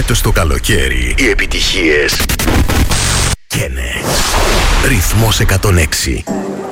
Φέτος το καλοκαίρι οι επιτυχίες καίνε. Ρυθμός 106.